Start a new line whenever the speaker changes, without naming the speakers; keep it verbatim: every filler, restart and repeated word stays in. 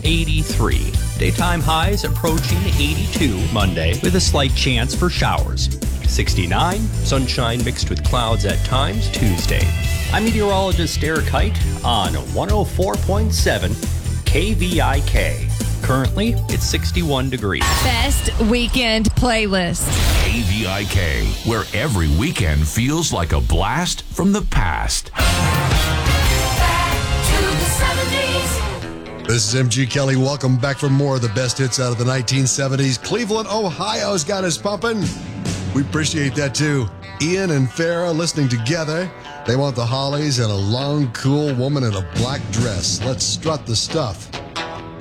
eighty-three. Daytime highs approaching eighty-two Monday with a slight chance for showers. sixty-nine, sunshine mixed with clouds at times Tuesday. I'm meteorologist Eric Height on one oh four point seven K V I K. Currently, it's sixty-one degrees.
Best weekend playlist.
K V I K, where every weekend feels like a blast from the past.
Back to the seventies.
This is M G Kelly. Welcome back for more of the best hits out of the nineteen seventies. Cleveland, Ohio's got us pumping. We appreciate that too. Ian and Farrah listening together. They want the Hollies and a long, cool woman in a black dress. Let's strut the stuff.